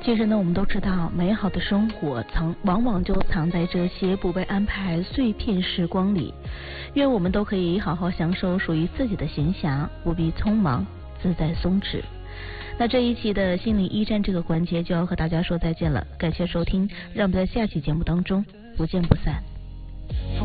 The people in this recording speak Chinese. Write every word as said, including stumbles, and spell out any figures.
其实呢，我们都知道，美好的生活藏往往就藏在这些不被安排碎片时光里。愿我们都可以好好享受属于自己的闲暇，不必匆忙，自在松弛。那这一期的心灵驿站这个环节就要和大家说再见了，感谢收听，让我们在下期节目当中不见不散。